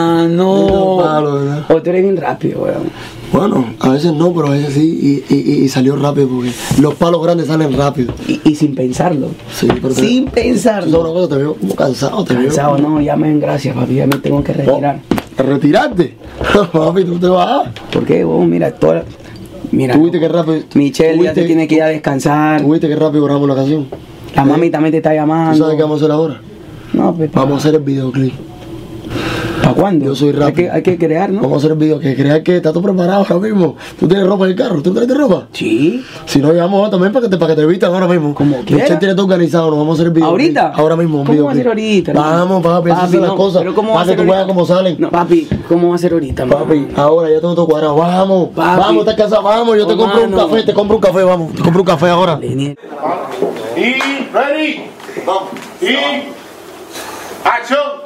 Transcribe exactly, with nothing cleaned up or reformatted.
Ah, no. Palo, ¿verdad? O tú eres bien rápido, weón. Bueno, a veces no, pero a veces sí, y, y, y salió rápido porque los palos grandes salen rápido. Y, y sin pensarlo. Sí, pero te- Sin Tú pensarlo. sabes una cosa, te veo como cansado, te Cansado, veo. no, ya me gracias, papi, ya me tengo que retirar. ¿Te retiraste? Papi, tú te vas. ¿Por qué, weón? Mira, toda... Mira, ¿Tú viste qué rápido? Michelle tú ya se viste- tiene que ir a descansar. ¿Tú viste qué rápido grabamos la canción? La mami también te está ¿Tú llamando. sabes qué vamos a hacer ahora? No, pues, Vamos a hacer el videoclip. ¿para cuándo? Yo soy Hay rápido. que, hay que crear, ¿no? Vamos a hacer el video. Que creas que está todo preparado ahora mismo. ¿Tú tienes ropa en el carro? ¿Tú traes ropa? Sí. Si no, llevamos también para que te, para que te vistan ahora mismo. Como Michelle quiera. tiene todo organizado. Nos vamos a hacer el video. ¿Ahorita? Ahora mismo. un ¿Cómo va a videoclip. ser ahorita? Vamos, papi, esas Papi, son las no, cosas. pero ¿cómo va a Para que ser tú veas ahorita? cómo salen. No, papi, ¿cómo va a ser ahorita, mamá? Papi, ahora ya tengo todo cuadrado. Vamos, Papi. vamos, estás casado. Vamos, yo te Oh, compro un mano. café. Te compro un café, vamos. Te compro un café ahora. Lenier. Y ready. Vamos. Y acción.